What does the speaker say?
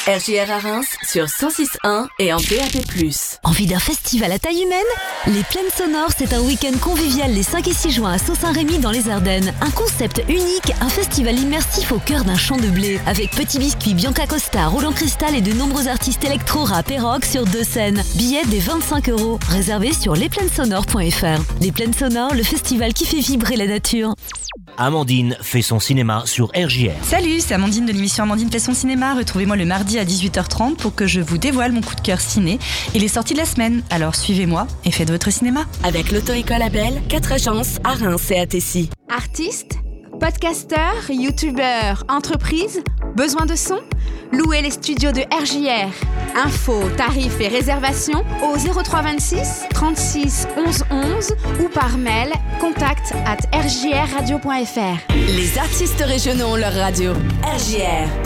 RJR à Reims sur 106.1 et en DAB+. Envie d'un festival à taille humaine ? Les Plaines Sonores, c'est un week-end convivial les 5 et 6 juin à Sault-Saint-Rémy dans les Ardennes. Un concept unique, un festival immersif au cœur d'un champ de blé. Avec Petit Biscuit, Bianca Costa, Roland Cristal et de nombreux artistes électro, rap et rock sur 2 scènes. Billets dès 25 €. Réservés sur lesplainesonores.fr. Les Plaines Sonores, le festival qui fait vibrer la nature. Amandine fait son cinéma sur RJR. Salut, c'est Amandine de l'émission Amandine fait son cinéma. Retrouvez-moi le mardi à 18h30 pour que je vous dévoile mon coup de cœur ciné et les sorties de la semaine. Alors suivez-moi et faites votre cinéma. Avec l'auto-école Abel, 4 agences à Reims et à Tessy. Artistes, podcasteurs, youtubeurs, entreprises, besoin de son ? Louez les studios de RJR. Infos, tarifs et réservations au 03 26 36 11 11 ou par mail contact@rjrradio.fr. Les artistes régionaux ont leur radio. RJR.